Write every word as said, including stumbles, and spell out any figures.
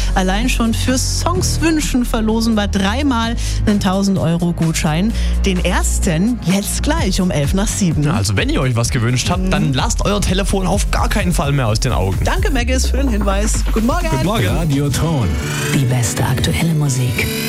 Allein schon für Songs wünschen verlosen wir dreimal einen tausend Euro Gutschein. Den ersten jetzt gleich um elf nach sieben. Also wenn ihr euch was gewünscht habt, mhm. dann lasst euer Telefon auf gar keinen Fall mehr aus den Augen. Danke, Maggis, für den Hinweis. Guten Morgen. Guten Morgen. Radioton. Die beste aktuelle Musik.